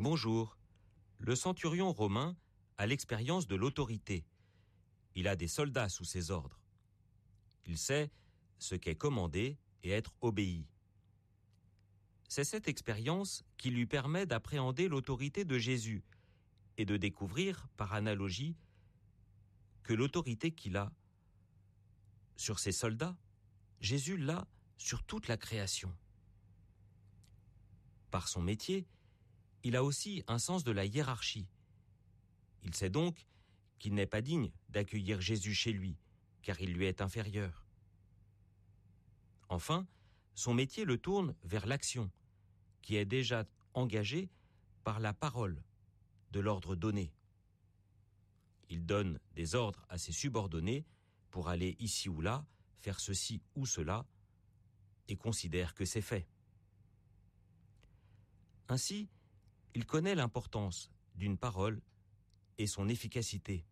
Bonjour. Le centurion romain a l'expérience de l'autorité. Il a des soldats sous ses ordres. Il sait ce qu'est commander et être obéi. C'est cette expérience qui lui permet d'appréhender l'autorité de Jésus et de découvrir, par analogie, que l'autorité qu'il a sur ses soldats, Jésus l'a sur toute la création. Par son métier, il a aussi un sens de la hiérarchie. Il sait donc qu'il n'est pas digne d'accueillir Jésus chez lui, car il lui est inférieur. Enfin, son métier le tourne vers l'action, qui est déjà engagée par la parole de l'ordre donné. Il donne des ordres à ses subordonnés pour aller ici ou là, faire ceci ou cela, et considère que c'est fait. Ainsi, il connaît l'importance d'une parole et son efficacité.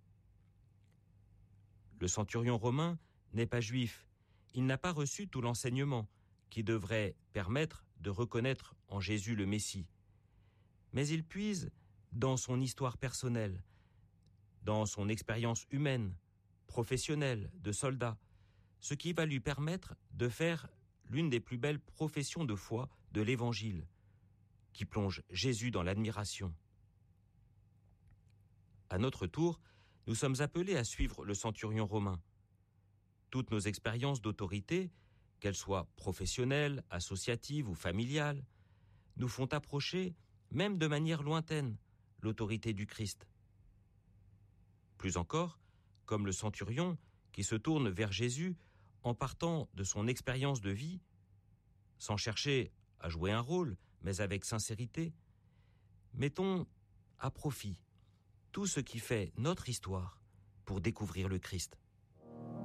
Le centurion romain n'est pas juif, il n'a pas reçu tout l'enseignement qui devrait permettre de reconnaître en Jésus le Messie. Mais il puise dans son histoire personnelle, dans son expérience humaine, professionnelle, de soldat, ce qui va lui permettre de faire l'une des plus belles professions de foi de l'Évangile, qui plonge Jésus dans l'admiration. À notre tour, nous sommes appelés à suivre le centurion romain. Toutes nos expériences d'autorité, qu'elles soient professionnelles, associatives ou familiales, nous font approcher, même de manière lointaine, l'autorité du Christ. Plus encore, comme le centurion qui se tourne vers Jésus en partant de son expérience de vie, sans chercher à jouer un rôle, mais avec sincérité, mettons à profit tout ce qui fait notre histoire pour découvrir le Christ.